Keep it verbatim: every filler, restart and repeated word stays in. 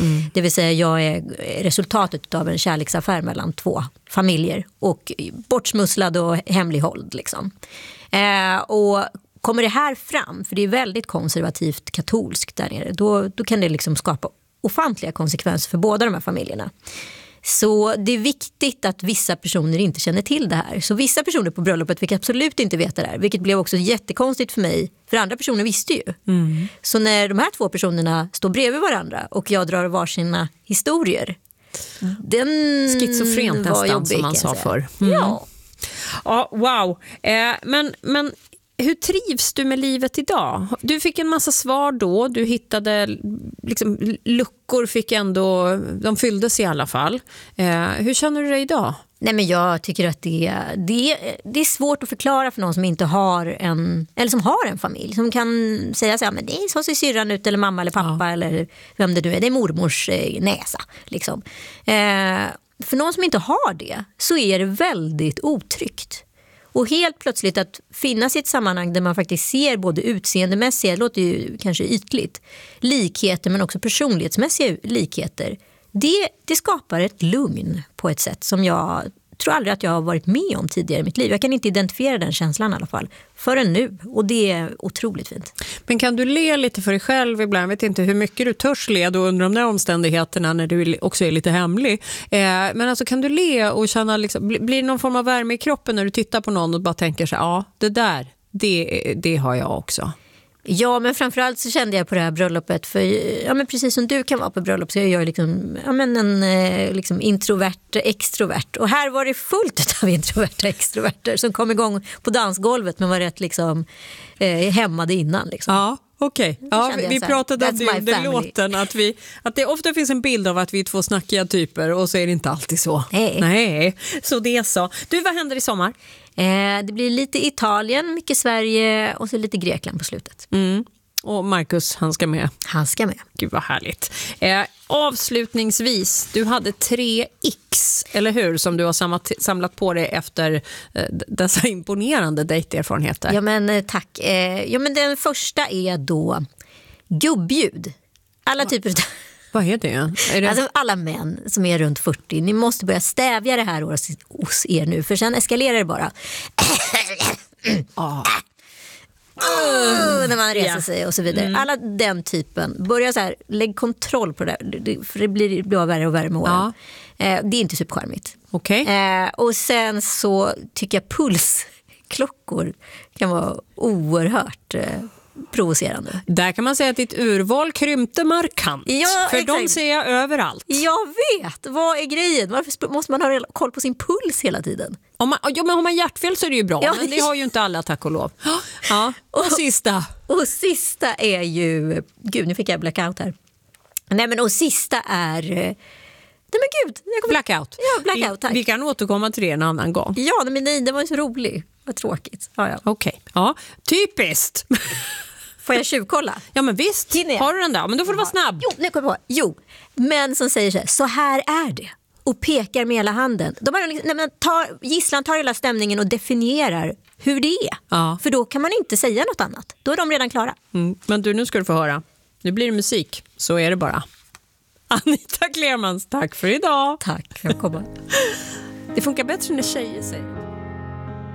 Mm. Det vill säga jag är resultatet av en kärleksaffär mellan två familjer och bortsmusslad och hemlighålld liksom. Eh, och kommer det här fram, för det är väldigt konservativt katolskt där nere, då, då kan det liksom skapa ofantliga konsekvenser för båda de här familjerna. Så det är viktigt att vissa personer inte känner till det här. Så vissa personer på bröllopet fick absolut inte veta det här, vilket blev också jättekonstigt för mig, för andra personer visste ju. Mm. Så när de här två personerna står bredvid varandra och jag drar varsina historier, den schizofrent var nästan, jobbig, som man kan sa jag säga. förr. Mm. Ja. Ja, wow. Eh, men, men hur trivs du med livet idag? Du fick en massa svar då. Du hittade liksom, luckor, fick ändå, de fylldes i alla fall. Eh, hur känner du dig idag? Nej, men jag tycker att det, det, det är svårt att förklara för någon som inte har en, eller som har en familj, som kan säga så här, men det är så ser syrran ut, eller mamma eller pappa, ja. Eller vem det nu är, det är mormors eh, näsa liksom. Eh, för någon som inte har det så är det väldigt otryggt. Och helt plötsligt att finnas i ett sammanhang där man faktiskt ser både utseendemässiga, det låter ju kanske ytligt, likheter men också personlighetsmässiga likheter. Det, det skapar ett lugn på ett sätt som jag tror aldrig att jag har varit med om tidigare i mitt liv. Jag kan inte identifiera den känslan i alla fall förrän nu, och det är otroligt fint. Men kan du le lite för dig själv ibland? Jag vet inte hur mycket du törs le då under de där omständigheterna när du också är lite hemlig. Eh, men alltså kan du le och känna liksom, blir det någon form av värme i kroppen när du tittar på någon och bara tänker så, ja, det där, det, det har jag också. Ja, men framförallt så kände jag på det här bröllopet, för ja, men precis som du kan vara på bröllop så är jag liksom, ja, men en liksom introvert, extrovert. Och här var det fullt av introverta extroverter som kom igång på dansgolvet men var rätt liksom eh, hämmade innan. Liksom. Ja. Okej, okay. Ja, vi, vi pratade om det under låten att, vi, att det ofta finns en bild av att vi är två snackiga typer och så är det inte alltid så. Nej. Nej, så det är så. Du, vad händer i sommar? Eh, det blir lite Italien, mycket Sverige och så lite Grekland på slutet. Mm. Och Marcus, han ska med. Han ska med. Gud vad härligt. Eh, avslutningsvis, du hade tre X, eller hur? Som du har samlat, samlat på dig efter eh, dessa imponerande dejterfarenheter. Ja, men eh, tack. Eh, ja, men den första är då gubbljud. Alla Va? typer av... Vad är det? Är det... Alltså alla män som är runt fyrtio, ni måste börja stävja det här hos, hos er nu, för sen eskalerar det bara. Ah. Uh, när man reser yeah. sig och så vidare. Mm. Alla den typen. Börja så här, lägg kontroll på det där, för det blir bra värre och värre med åren. Ja. Eh, det är inte superskärmigt. Okay. Eh, och sen så tycker jag pulsklockor kan vara oerhört eh, provocerande. Där kan man säga att ditt urval krympte markant. Ja, för exakt. de ser jag överallt. Jag vet, vad är grejen? Varför måste man ha koll på sin puls hela tiden? Om man, ja, men har man hjärtfel så är det ju bra, ja. Men det har ju inte alla, tack och lov. Ja. Och, och sista. Och sista är ju, gud nu fick jag blackout här. Nej men och sista är, nej men gud. Jag kommer... Blackout. Ja, blackout, tack. Vi, vi kan återkomma till det en annan gång. Ja, men nej, det var ju så rolig. Vad tråkigt. Ja, ja. Okej, okay. Ja, typiskt. Får jag tjuvkolla? Ja, men visst. Har du den där? Men då får du vara snabb. Jo, nu kommer jag på. Jo, men som säger så här, så här är det. Och pekar med hela handen. De har liksom, nej, men tar, gisslan tar hela stämningen och definierar hur det är. Ja. För då kan man inte säga något annat. Då är de redan klara. Mm. Men du, nu ska du få höra. Nu blir det musik. Så är det bara. Anita Klermans, tack för idag. Tack för att komma. Det funkar bättre när tjejer säger.